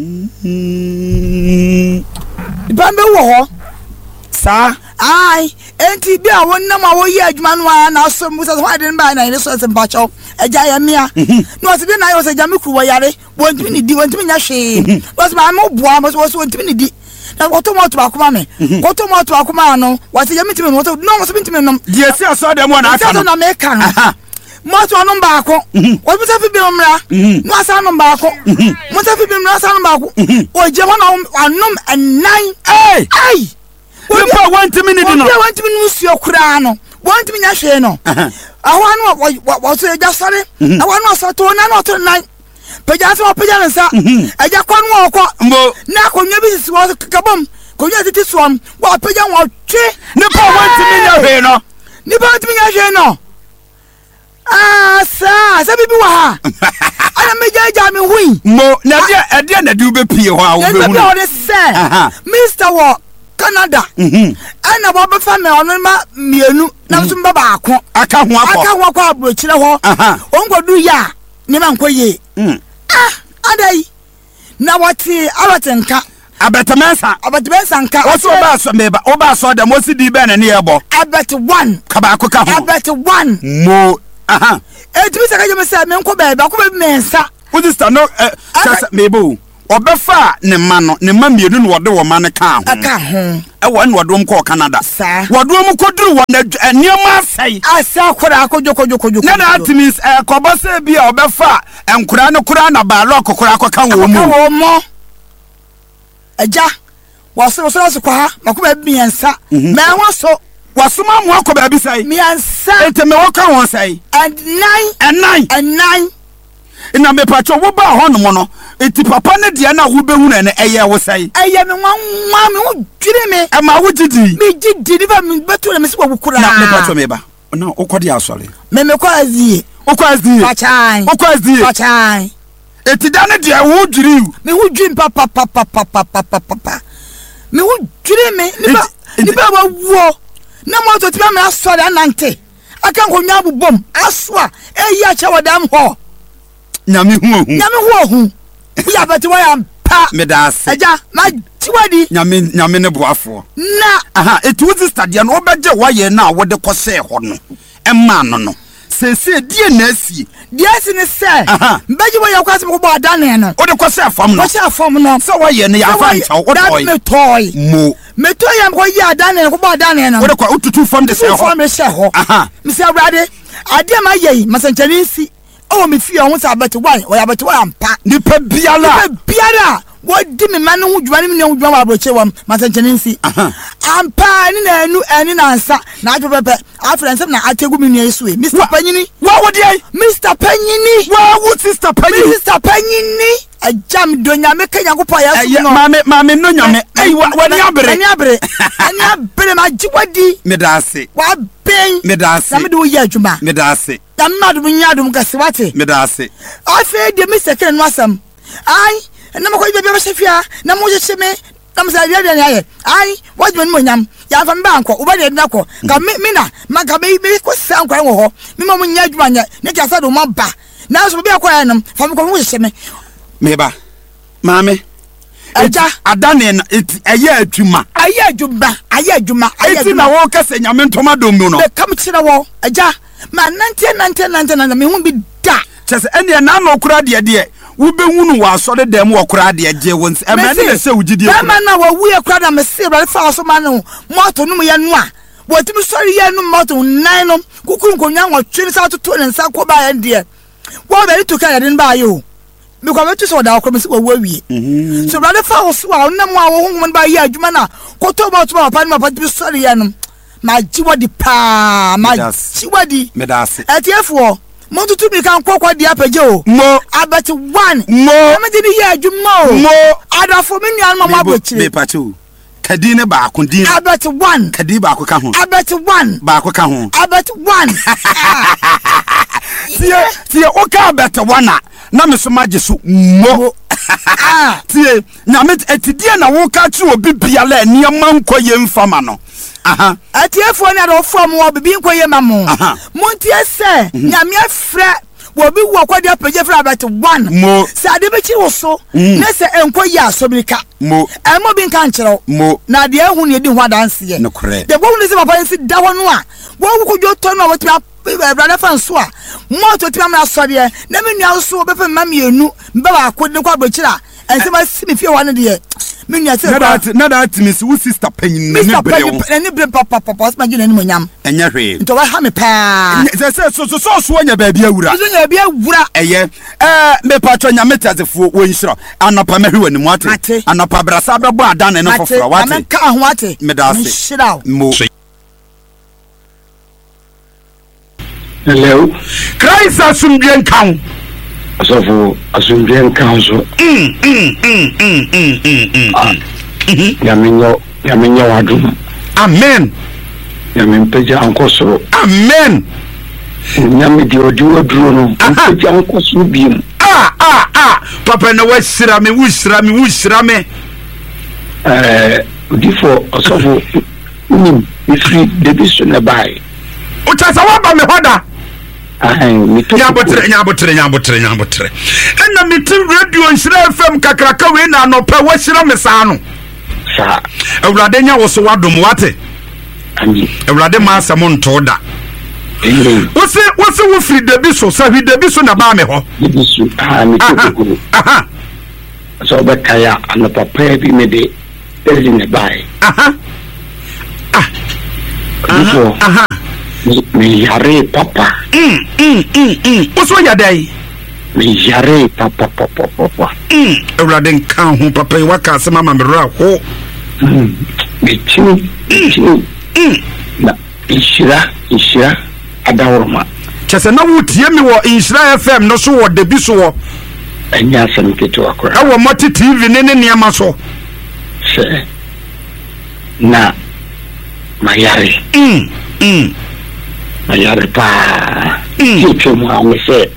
D: Bambe wo ho sa ai enti bi a wonnam a wo yi adwuma no na so mu so wa de ba na ile so se mpa cho eja ya mia no se bi na yo se ja me kru wo yare wontimi ni di wontimi nya hwe wo se ma mo boa mo so wontimi ni di na woto mo to akoma me woto mo to akoma no wo se ja mitimi no woto no mo se mitimi no
B: die si aso de mo na aka no
D: na me kan Moto no baako o bisa fi bi mra no asa no baako moto fi bi mra asa no baako o je ho na anom enan ai
B: we pa want minute no
D: we want minute suo kura no want me nya hwe no ahwa no wo so eja sare ahwa no so to na no to nan peja so peja nsa eja kwa no okọ na konwa bi sisi wo kabom konwa titi suom wo peja wo twe
B: ne pa want me nya hwe no
D: ni pa want me nya hwe no sa bibi wa ha ana mejaja me hui
B: mo na dia na du be pie ho a wo be hu
D: Mr. Wo Canada ana bo be fa me ono ma mienu na so mba ba ako
B: aka ho
D: akọ abrochire ho ongodu ya ni ma nkoye adai na wati awatenka abetemensa nka
B: oso ba so meba oba so da mo si di be na ne yebo
D: abet 1
B: ka ba ko ka ho
D: abet 1
B: mo
D: etimi saka jeme se me nko ba ko be mensa
B: udista no kasa mebo obefa ne ma no ne ma mienu no wode wo ma ne ka ho
D: aka ho
B: wo ne wodom ko Canada wodom ko duru wo na enioma asai
D: asa kora akojo
B: na that means ko ba se bia obefa enkura ne kura na ba lo kokora ko ka wo mu
D: eja waso kwa makuba biensa me waso
B: wasoma mu akoba bi sai
D: miensa
B: ente me wo ka won sai
D: and 9
B: ina me pacho wo ba ho no mo no eti papa ne de na wo behu na eye wo sai
D: eye me nwa me wo dwire me
B: e ma wo gidi
D: me gidi ni ba me betu na me se wo kura
B: na me pacho me ba na okodi asore
D: me ko azie pachai pachai
B: eti dane de wo dwiri
D: me wo dwiri papa me wo dwiri me ni ba wo na mo to ti ba me asore anante aka ko nya bobom asoa eyi a che wadam ho
B: nyame hu
D: ya beti wa ya pa
B: medase
D: eja ma tiwadi
B: nyame ne boafo
D: na
B: eti wo stadium no obeje wa ye na wo de kose ho no emma no sese die na asi
D: die asi ne se mbeje wo ya kwase ko bo adane no
B: wo de kose afam no se wa ye ne ya fa ncha wo toy
D: me toy me toy am ko ya adane ko bo adane no
B: wo de ko ututu fam de se ho
D: fam me se ho mi se awrade ade ma ye masanchani si o mi fi ohun sa bet 1 o ya bet 1 ampa
B: ni pe biala
D: wo di me man hu dwuma ni hu dwuma wa broche wa masanchani nsi ampa ni na enu eni na nsa na ajo pepe afrense na ategu mi nu esu e Mr Panyini
B: wa wo dey
D: Mr Panyini
B: wa wo Sister Panyini
D: Mr Panyini ajam do nyame kanya ko pa ya so no
B: mame no nyame wa ni abere
D: ma jiwadi
B: medase
D: wa ben
B: medase
D: na me do ye adwuma
B: medase
D: na madu nyadum kase wate
B: medase
D: afi de Mr Ken no asam ai na mo ko bebe shefia na mo je cheme na mo sa dia ya ai wajwe ni monyam ya fa mba anko uba de na ko ka mina maka be ko sa anko wo ho mi mo nya adwuma nya ne ka sa do mo ba na so be akwa ya nam fa mo ko mo je cheme
B: meba mame
D: eja
B: adane na eye adwuma eti na wo kase nyame ntoma dom no
D: be kam kire wo eja ma 99 me hu bi da
B: chese ene na na okura de wo be hunu wa so de dem okura de je won e ma ne se wugidi
D: e ma na wo wu ekura da me se bra fa so ma no moto no ya no a wo ti bi sori ya no moto 9 no kuku nkonya wo twiri sa to ne nsa ko ba ya de wo be to ka ya den ba yo me ko betu so da ko me se wo awie so bra fa so a na mo a wo hu ba ya adwuma na ko to ba to ba pa ma pa bi sori ya no ma jiwadi pa ma jiwadi
B: medase
D: etiefo mo tutu mi kan kokwa di apeje o
B: mo
D: abet 1
B: mo
D: me di ye adwuma o
B: mo
D: adafo me nuan mama abochire
B: me pacho kadi ne ba ko din
D: abet 1
B: kadi ba ko ka ho
D: abet 1
B: ba ko ka ho
D: abet 1
B: tie o ka abet 1 na me so maje so mo tie na me etidie na wo ka chi obi biala eniama nkoye mfama no
D: atiefo na do fo mo bibi nkoye mamo montie se nyame afre wo bi wo kwadi apage fra abet 1
B: mo
D: se ade be chi wo so na se enkoye asobirika
B: mo
D: emo bi nka nkyerɛw
B: mo
D: na de ehu ne di ho adanse ye
B: no correct
D: de bo ne se papa nsi da ho no a wo ko jo to no wo ti brother fan so a mo to ti am na so de na me nua so be pe mamienu mba ba ko ne kwa abrochira ense ma si me fie wa ne de me nua se
B: na that miss wo Sister Panyini ne brewo
D: ne bre papa ma gina ni monyam
B: enya hwe
D: nto wa ha me pa
B: so anya ba bia wura
D: so nya bia wura
B: eye me pacho nya metazefo wo nshira anapa mahwe wani mu ate anapa brasa bebo adane no foforo wate
D: ate ka ho ate
B: medase
D: nshira
B: mo
E: hello
A: Christ asumdien kan
E: asofo asumdien kan so yamenyo wadum
A: amen
E: yamempeja ankosoro
A: amen
E: nyame di oduro no mpeja ankosoro biem
A: papa na wasira me
E: Odifo osofo ifri debiso na bai.
A: Uchasa waba me hoda.
E: Nyabotre.
A: Ena miti radio Nhyira FM kakraka we na anopa wahira me saa no.
E: Sa.
A: Awurade nya wo so wadom wate.
E: Ami.
A: Awurade ma asamo ntoda. Wose wo free debiso sa hwi debiso na ba me ho.
E: Debiso mi tuku.
A: Aha.
E: So ba kaya anopa pa bi me de ezi ne bai.
A: Aha. Aha.
E: Me yare papa.
A: What's what you day?
E: Me yare papa.
A: Awurade nkan ho papa waka asema ma mera ho.
E: Me chini. Na Nhyira adawroma.
A: Chese na wutie mi wo Nhyira FM no so wo debi so wo.
E: Anya asem keto akora.
A: Awo moti TV ne niam so.
E: Se. Na mayare. Mayare pa. Kicho mu amese.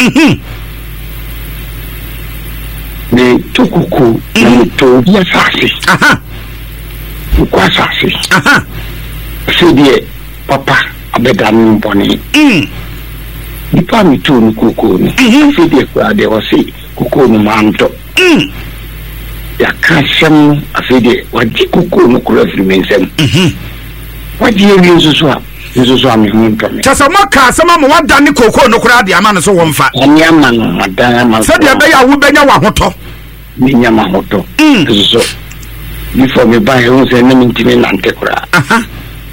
E: Me tukuku na to ya sasi.
A: Aha.
E: Kwa sasi.
A: Aha.
E: Sedie papa abeda mi mboni. Nipa mi tu ni kuku ni. Sedie kwa de wasi kuku ni manto. Ya kasem afede waji kuku no kura firi mensem. Waji ewi nsusu ami huntome.
A: Chasa maka asema mo wadane koko no kura de ama no so womfa.
E: Ani ama no madana.
A: Sadia be ya wo benya wa hoto.
E: Ni nyama hoto. So before me buy who say na mintime nante kura.
A: Aha.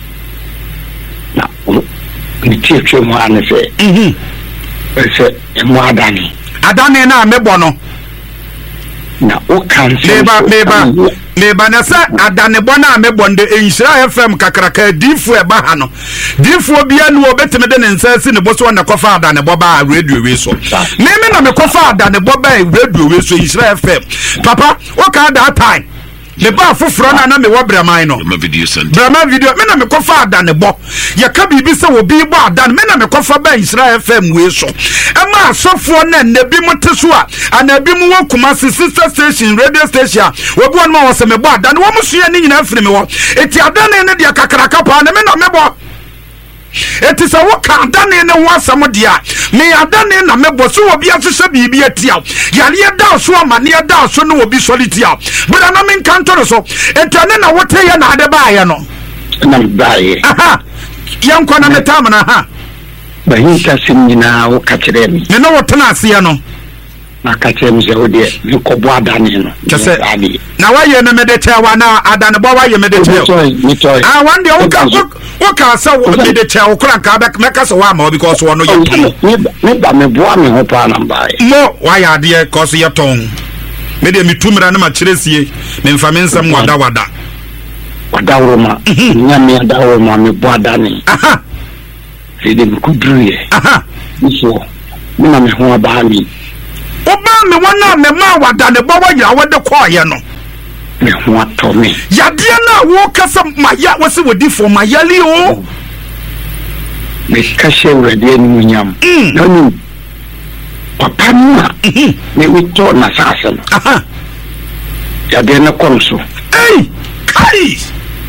E: Na ni tietwe mo ane se. Se mo adani.
A: Adane na mebo no.
E: Na o cancel.
A: Meba na sa adane bona mebo nde Nhyira FM kakraka difu eba ha no. Difu bia no obetime de nsa si ne boso na kofa adane boba radio we so. Meme na me kofa adane boba radio we so Nhyira FM. Papa, what ka that time? Me ba foforo na me wo braman no. Brama video me na me kofa adane bo. Ye ka bibi se wo bi bo adane me na me kofa ba Nhyira FM we so. Ema asofo na nabi moteso a anabi mu wo kuma sister station radio station wo bo no wo se me bo adane wo musuye ni nyina afiri me wo. Eti adane ne dia kakraka pa na me na me bo. Eti sa wo ka adane ne wo asamo dia. Me adane na me bo so wo bia hwehwe bibi atia. Yale da so amane da so no wo bi solitia. Bra na me kanto so. Etane na wote ye na ade ba ye no.
E: Na ba ye.
A: Aha. Yankwa na metam na ha.
E: Ba hinta simnyina wo ka kire mi.
A: Me no wotena ase ye no.
E: Na ka kire mi se wo de ni ko bo adane no.
A: Kese. Na wa ye na me de chewa na adane bo wa ye me de chewa. Ah one day wo ka sa wo me de chewa kura ka be meka so wa ma because wo no ye ton.
E: Me ba me bo me ho pa na ba ye.
A: Mo wa ya de cause ye ton. Me de mi tumira na ma kiresie me mfa me nsam wada.
E: Wadawroma. Nyame adawroma me bo adane.
A: Aha.
E: Fide mi kudruye.
A: Aha.
E: So me na me ho aba mi.
A: Oba me wana me ma wada ne bo wa ya wode kwa ye no.
E: Me ho ato me.
A: Yade na wo kasa maya wose wodi for mayali o.
E: Me kashe wrede ni nyam. Nanu papa nua. Me wito na sasa.
A: Aha.
E: Yade na konso.
A: Hey! Kai!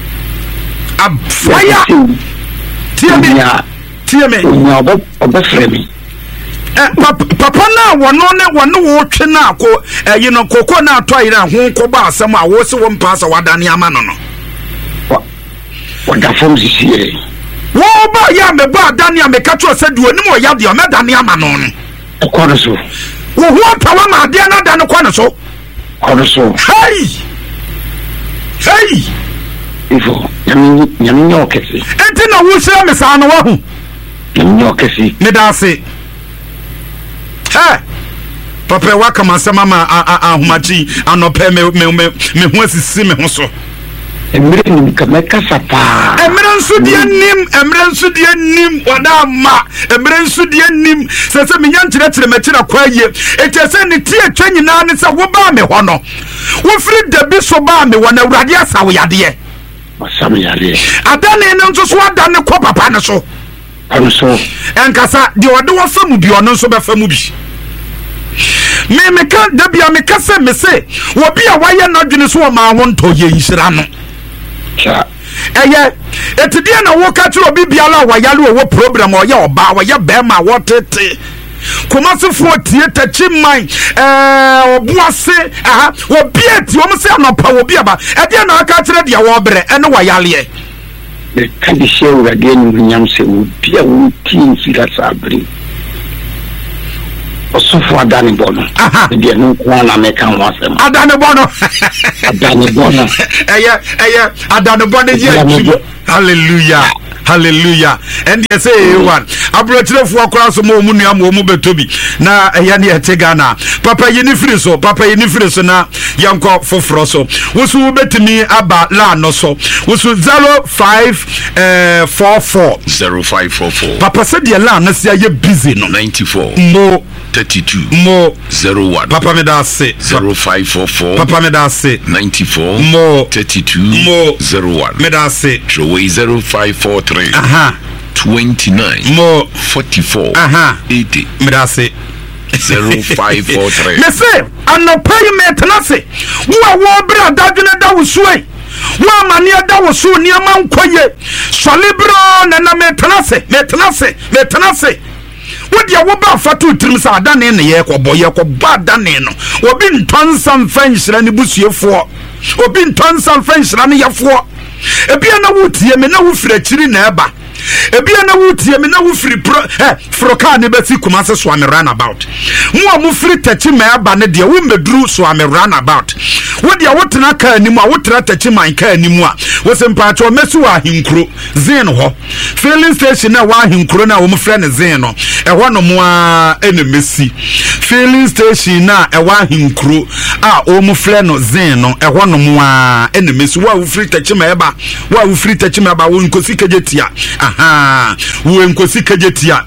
A: Fire! Tia me.
E: Nya oba fremi.
A: Papa na wono wo twe na ko you know koko na to ayira ho ko ba asem a wo se wo mpasa wadane ama no.
E: Wada fom sisi.
A: Wo ba ya me ba adane am ka to se duo nim o ya de o medane ama no no.
E: Kono so.
A: Wo ho tawa ma de na da no kono so.
E: Kono so.
A: Hey!
E: Ifo, nyami nyokesi.
A: Enti na wo hira me sa no wa hu.
E: Nyokesi.
A: Me da se. Hey! Papa waka masama ma ahumachi anope me ho asisi me ho so.
E: Emre ni kameka sapa.
A: Emre nsu die nim wada ma. Emre nsu die nim se me nyankyere mekira kwaye. Etese ne tie twa nyina ne se wo ba me ho no. Wo firi dabi so ba me wo na urade asawo yade.
E: Masam yade.
A: Adane ne nso so adane ko papa ne so.
E: Anso.
A: Enkasa de wode wo famu bi ono nso be famu bi. Me ka dabia me ka se me se wo bia waye no dwene so ma ho nto ye Nhyira no. eye etidie na wo ka tro bibiala wa yale wo program o ye oba wa ye be ma wo tete Kumasifo theater chimman obuase obi eti o mse anopa obi aba e de na aka kire de wo bere ene wa yale
E: e ka di shewu ga de nyam se obi a wo tin sika sabri osofo adani bono de no kwa na me kan wasem
A: adani bono eye adani bono ye hallelujah hallelujah and they say one abrochire fo akora so mo munua mo betobi na eya ne etegana papa yini firi so na yanko foforo so wosu betimi aba la no so wosu 0544 papa said the la na sia ye busy no
F: 94
A: mo
F: 32
A: mo
F: 01
A: papa me da say
F: 0544
A: papa me da say
F: 94
A: mo
F: 32
A: mo
F: 01
A: me da say
F: throw 0543 29
A: mo
F: 44 80
A: me da say
F: 0543
A: me say anopai me tenase wo bra dadwene da wosuai wo mane da wosu niam ankoye solibro na me tenase What ya woba fatu trimsa adane ne ye ko boye ko badane no obi ntonsan fanhira ne busuefo obi ntonsan fanhira ne yefo ebia na wutie me na wo fira chiri na eba ebia na wutie me na wo firi froka ne beti kumase so am run about mo firi tachi ma eba ne de wo meduru so am run about wo de wotena ka animu a wotena tachi man ka animu a wo sempa cho mesu wa hinkro zin ho filling station na wa hinkro na wo mfre ne zin no ehwo no mo a enemesi filling station na ewa hinkro a wo mfre no zin no ehwo no mo a enemesi wa wo firi tachi ma eba wo nkosi kejetia wo nkosi kejetia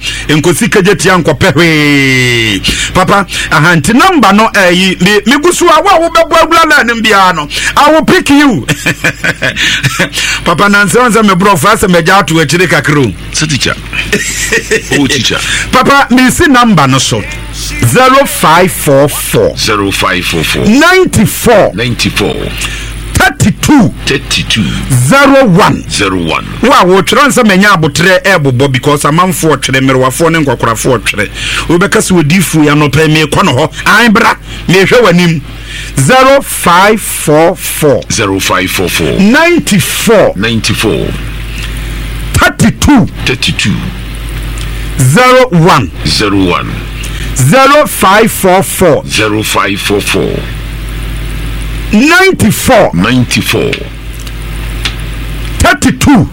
A: nkopehwe papa nti number no me gusu a wo bebo agula na bia no I will pick you papa nanse me bro fa se me ja to akire kakro
F: teacher oh teacher
A: papa me see number no so 0544 94 32 01 wa wo transa menya abotre ebobo because amanfo twere merwafo ne nkokorafo twere obekase wodifu ya no pe me kono ho anbra me hwe wanim 0544 94 32 01 0544 94 32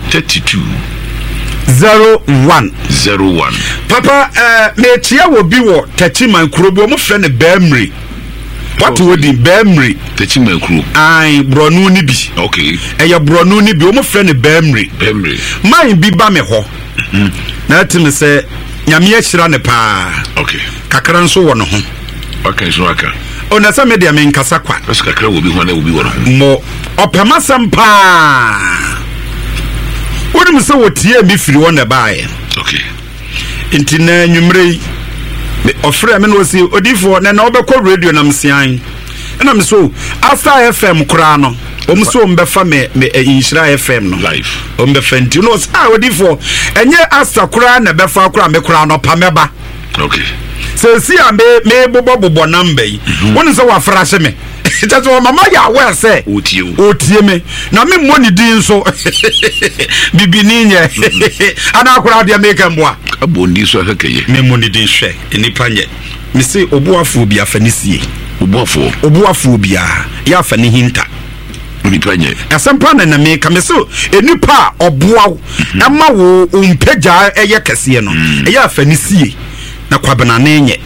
A: 01 papa me chia wo bi wo tachiman kurobo mo fre ne bamri what we di bamri
F: tachiman kuro
A: ai bronu ni bi
F: okay
A: eya bronu ni bi wo mo fre ne bamri man bi ba me ho na timi se nyame ahira ne pa
F: okay
A: kakra nso wo no ho
F: okay so aka
A: ona sa media men kasa kwa
F: kakra wo bi ho na wo bi wo no
A: mo opema sampa woni se wotie mi firi wona baaye
F: okay
A: inti na nwumre ofre me no si odifo na obekọ radio na msian na me so Asa FM kura no omso mbefa me Inshira FM no
F: live
A: ombefa nti no sa odifo enye Asa kura na befa kura me kura no pameba
F: okay
A: so si ambe me bobo number yi woni se wa frase me tazo mama ya we say otie me na me money din so bibini nye ana akura de make mboa
F: abondi so akakeye
A: me money din hwe enipa nye me say obuafo bi afanisie obuafo bia ya afani hinta
F: enipa nye
A: asempa na me ka me so enipa obuaw ema wo umpeja eye kese no eye afanisie na kwabena nenye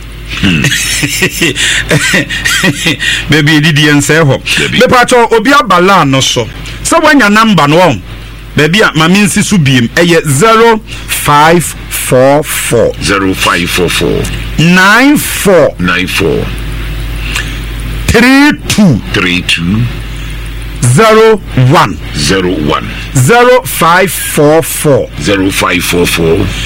A: baby didi ense ho me pacho obi abala no so so wanya number no baby mama nsisu biem eye 0544 94 32 01 0544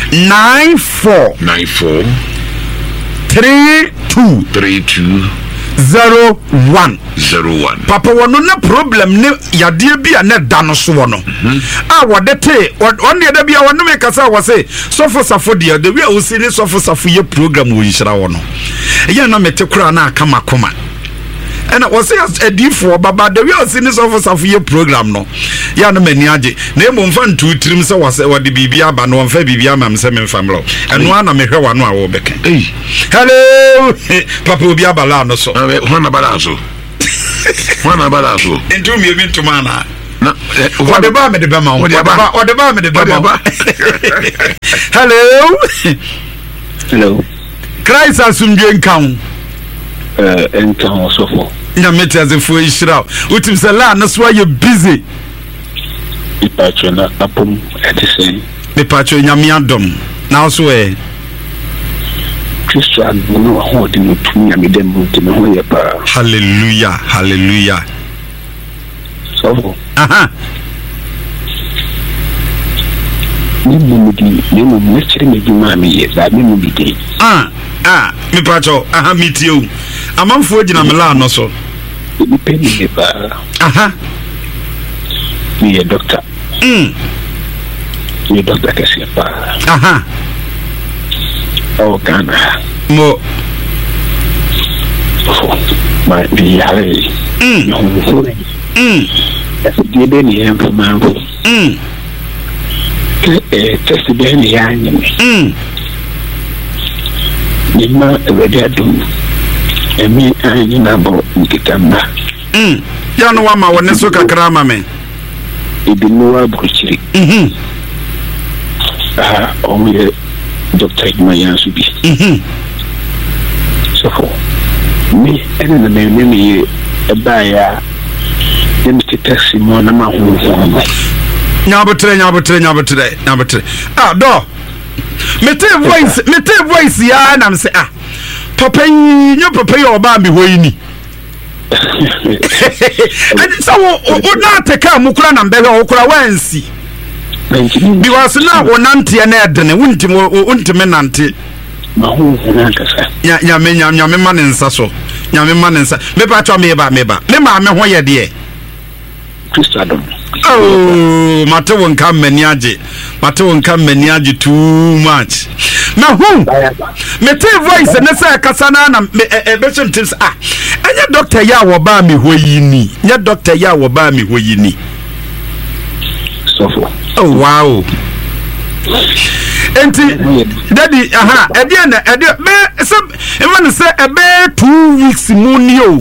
A: 94 32 01
F: papa
A: wono na problem ne yade bia na da no so wono wode te on de bia wono me kasa wo se sofo safo de we o si ni sofo safo ye program wo yira wono ye na mete kura na aka makoma ena wo se adifo baba de we o si ni sofo safo ye program no ya no mani age na emo mfa ntu tirim se wo se wode bibia ba no mfa bibia mam se me famlo eno ana me hwe wano a wo beke hello papa obi abala no so
F: wana balazo wana balazo
A: entu mi ebi ntumana na wode ba me de ba ma wode ba me de ba ma hello Christ asumdwe nkan
E: nkan sofo
A: na metazefo ishira utim se la no so you busy
E: ipacho na apom etisen
A: me pacho nyame adom na so
E: Kristo agbono ho de mutum nyame dem mutum ho ye pa
A: hallelujah
E: sofo
A: me pacho mitio amanfo agina mela no so
E: me doctor me doctor kesi pa Ghana
A: mo
E: my reality did any information test ben yani nima redadum emi anyi na bo nkitamba
A: ya no wama wone so kakra ma me
E: ibinu abuchiri omuye Dr. Mayansu bi so me ene na me ebaya dem taxi mo na ma hu
A: nyabotre do mete voice ya na mse papa nyo oba mi hoyini so o na teka mukura na mbele o kura wansi because now wonante na edene wuntime nante
E: ma hu na kasa
A: nyame manensa so nyame manensa me pa cho me ba me ma me ho ye de
E: Kristo adom
A: mate won kam mani age too much na hu me te voice ne say kasa na be tips anya doctor ya wo ba mi hoyini nya doctor ya wo ba mi hoyini
E: sofo
A: wow enti daddy ede be so even say ebe 2 weeks munio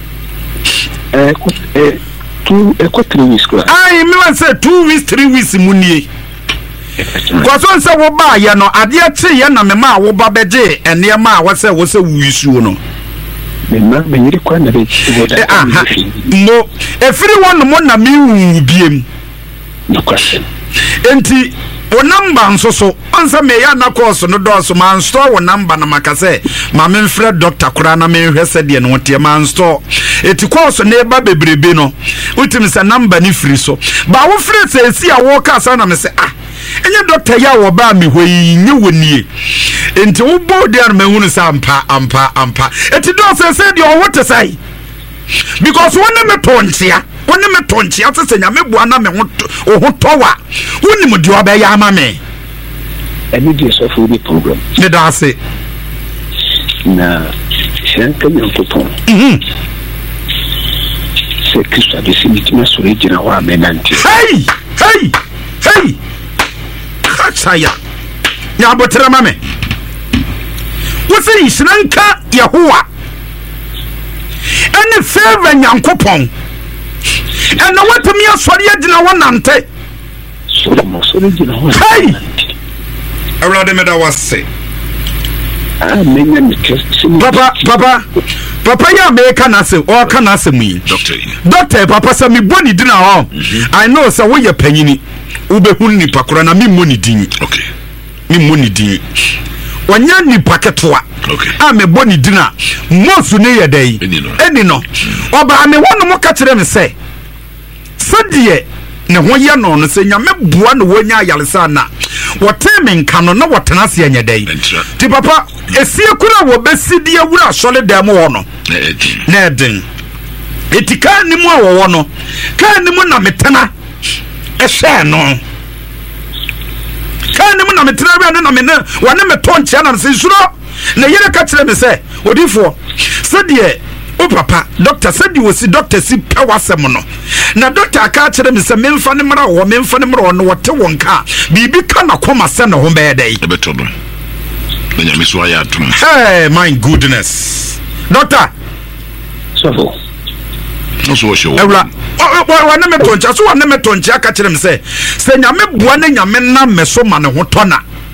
E: 3 weeks kwa
A: me wan say 2 weeks 3 weeks munie kwa so nse wo ba ye no ade ache ye na me ma wo ba beje ene ma wo se wuisu no
E: me yiri kwa na be
A: no everyone mo na me wu biem
E: no question
A: enti o number nso so onsa me ya na course no do so man store wo number na makase ma me mfre doctor kura na me hwese de no tie man store eti course na eba bebrebe no utim se number ni free so ba wo free se esi a wo ka sa na me se enye doctor ya wo ba me hoyi nye wonie enti wo bo de na me hunu sa ampa eti do se de o wote sai because wona me tontia woni me tonchi atse nyame bua na me ho towa woni mu de oba ya ama me
E: eni de so for the program
A: me da se
E: na shanka nyankopon se Kristo de simitima so regina wa menanti
A: hey kachaya nya botra mame wosi isranka Yehowa ene favor nyankopon ena watumi asori agina wonante
E: so regina wa
A: hey awrade me da wase
E: menya me
A: papa ya me kana se o kana se mu doctor papa se me boni dina ho I know say wo ye panyini wo be hu ni pakora na me moni din
F: okay
A: me moni din wanya ni paketoa
F: okay
A: me boni dina mosu ne ye dai eni no oba me wono mo ka kire me se sadie ne ho ye no no se nyame bua no wonya ayalesa na wɔte me nka no na wɔtena ase anya dɛn ti papa esie kura wo besidi awura asɔle dɛm wɔ no na ɛden eti ka ni mu a wɔwɔ no ka ni mu na metena ɛhwɛ no ka ni mu na metena bia na me ne wɔne me tɔnkyɛ na se suro na yere ka kyerɛ me sɛ odifo sɛdeɛ o papa doctor sɛdeɛ wosi doctor si pɛ wasɛm no na doctor aka kyerɛ me sɛ memfa ne mra wɔ memfa ne mra wɔ no wɔte wɔn ka biribi ka na kɔma sɛ ne ho bɛyɛ dɛ
F: ɛbɛtɔ do na nyame so ayɛ atom
A: hey my goodness doctor
E: so
F: no so show
A: ewla wa ne me toncha so wa ne me toncha aka kyerɛ me sɛ nyame boa ne nyame na me so ma ne ho tɔ na